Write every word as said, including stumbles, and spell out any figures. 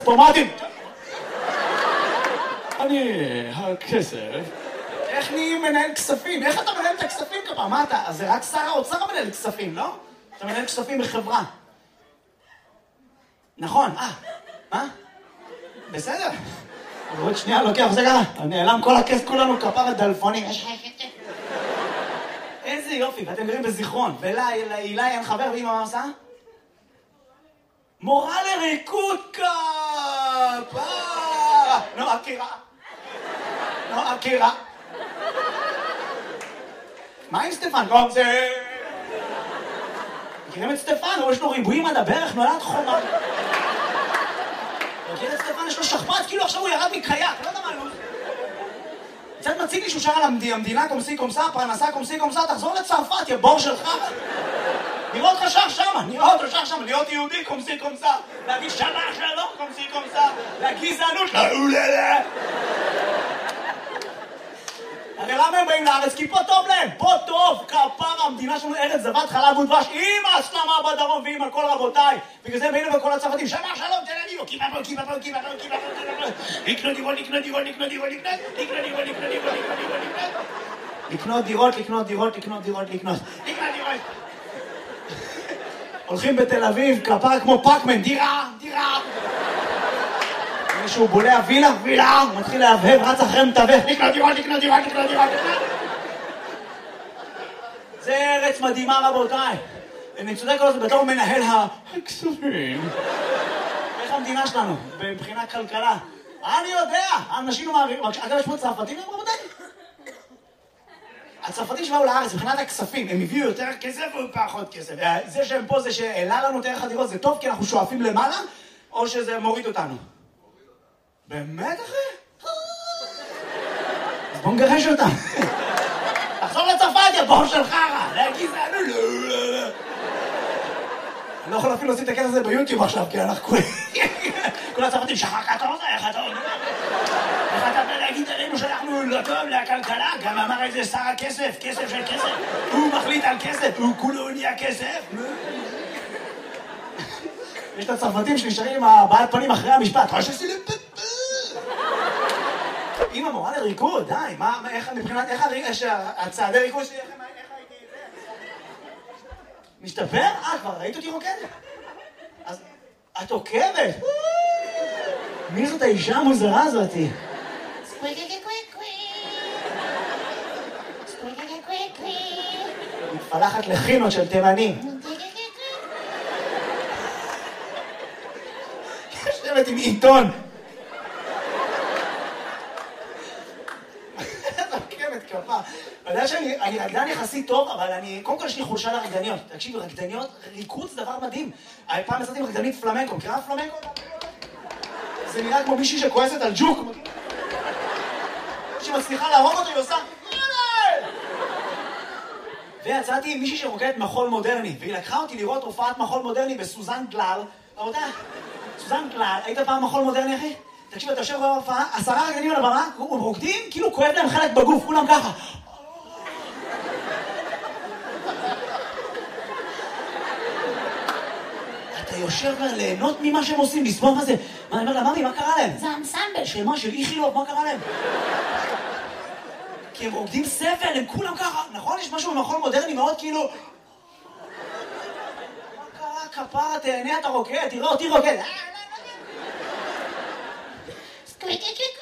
פומטים! אני הכסף. איך אני מנהל כספים? איך אתה מנהל את הכספים כפה? מה אתה? אז זה רק שר האוצר מנהל כספים, לא? אתה מנהל כספים בחברה. נכון, אה, מה? בסדר. עוד שנייה לוקח, זה ככה, נעלם כל הכסף, כולנו כפר דלפונים. איזה יופי, ואתם גרים בזיכרון. ולאילי אין חבר, ואמא מה עושה? מורה לריקוד כפרה! נו, אקירה. נו, אקירה. מה עם סטפן? לא, זה... מכירים את סטפן? הוא יש לו ריבועים עד הברך, נולד חומה. מכיר את סטפן? יש לו שכפ"ץ, כאילו עכשיו הוא ירד מקייק, לא יודע מה הוא... קצת מציג לי שהוא שר על המדינה קומסי קומסה, פרנסה קומסי קומסה, תחזור לצרפת, יא בור שלך. נראה אותך שר שמה, נראה אותו שר שמה, להיות יהודי קומסי קומסה, להגיד שמה שלום קומסי קומסה, לגזענות, לא, לא, לא. הרי למה הם באים לארץ? כי פה טוב להם, פה טוב, כפרה, המדינה שלנו ארץ זבת חלב ודבש, עם ההסלמה בדרום ועם הכל רבותיי. בגלל זה הם באים לכל הצרפתים, שמה שלום, תל אביב, כיפה פה, כיפה פה, כיפה פה, כיפה פה, לקנות דירות, לקנות דירות, לקנות דירות, לקנות דירות, לקנות דירות, לקנות דירות, לקנות דירות, לקנות דירות, לקנות לקנות דירות. הולכים בתל אביב, כפרה כמו פאקמן, דירה, דירה. מישהו בולע וילה, וילה, הוא מתחיל להבהב, רץ אחרי מתווך, לקנות דירות, לקנות דירות, לקנות דירות, לקנות. זה ארץ מדהימה רבותיי. אני צודק כל זה בתור מנהל הכספים. איך המדינה שלנו, מבחינת כלכלה? אני יודע, האנשים לא מעבירים, אגב יש פה צרפתים, רבותיי? הצרפתים שבאו לארץ, מבחינת הכספים, הם הביאו יותר כסף או פחות כסף? זה שהם פה, זה שהעלה לנו את ערך הדירות, זה טוב כי אנחנו שואפים למעלה, או שזה מוריד אותנו? באמת אחי? אז בוא נגרש אותם. תחזור לצרפת, יא בור של חרא. לגזענו, לא, לא, לא. אני לא יכול אפילו להוציא את הכסף הזה ביוטיוב עכשיו, כי אנחנו כולם... כל הצרפתים, שחר כתוזה, איך אתה אומר? איך אתה בא להגיד עלינו שאנחנו לא טוב לכלכלה? גם אמר איזה שר הכסף, כסף של כסף. הוא מחליט על כסף, הוא כולו נהיה כסף. יש את הצרפתים שנשארים עם הבעלת פנים אחרי המשפט. אמא מורה לריקוד, די, מה, איך, מבחינת, איך הצעדי ריקוד שלי, איך הייתי... משתפר? אה, כבר ראית אותי רוקדת? אז את עוקבת? מי זאת האישה המוזרה הזאתי? מתפלחת לחינות של תימנים. יושבת עם עיתון. אתה יודע שאני רקדן יחסית טוב, אבל אני, קודם כל יש לי חולשה לרקדניות. תקשיב, רקדניות, ריקוד זה דבר מדהים. פעם עשיתי עם רקדנית פלמנקו, מכירה פלמנקו? זה נראה כמו מישהי שכועסת על ג'וק. שמצליחה להרוג אותו, היא עושה... ויצאתי עם מישהי שרוקדת מחול מודרני, והיא לקחה אותי לראות הופעת מחול מודרני בסוזן גלל. רבותיי, סוזן גלל, היית פעם מחול מודרני, אחי? תקשיב, אתה יושב בהופעה, עשרה רקדנים על הבמה, הם רוקדים, כאילו כואב להם חלק בגוף, כולם ככה. אתה יושב ליהנות ממה שהם עושים, לסבוב מה זה. מה, אני אומר לה, ממי, מה קרה להם? זה האנסמבל של מה, של איכילוב, מה קרה להם? כי הם רוקדים סבל, הם כולם ככה. נכון, יש משהו במחול מודרני מאוד כאילו... מה קרה, כפרה, תהנה, אתה רוקד, תראה אותי רוקד. סקוויקי